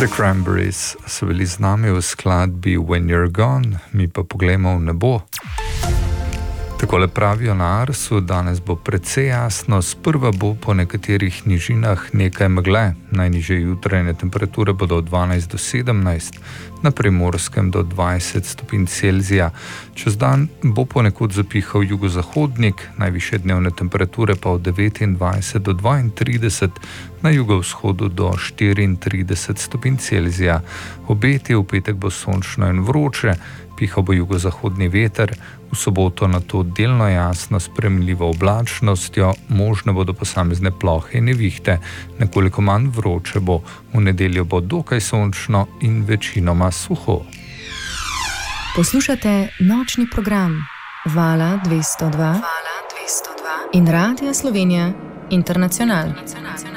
The Cranberries so bili z nami v skladbi When You're Gone, mi pa poglejmo v nebo. Takole pravijo na Arsu, danes bo precej jasno, sprva bo po nekaterih nižinah nekaj megle, najnižje jutrajne temperature bodo od 12 do 17, na Primorskem do 20 stopinj Celzija. Čez dan bo ponekod zapihal jugozahodnik, najvišje dnevne temperature pa od 29 do 32, na jugovzhodu do 34 stopinj Celzija. Obeti v petek bo sončno in vroče, pihal bo jugozahodni veter, v soboto na to delno jasno s sprejemljivo oblačnostjo, možne bodo posamezne plohe in nevihte, nekoliko manj vroče bo, v nedeljo bo dokaj sončno in večinoma suho. Poslušate nočni program Vala 202 in Radia Slovenija Internacional.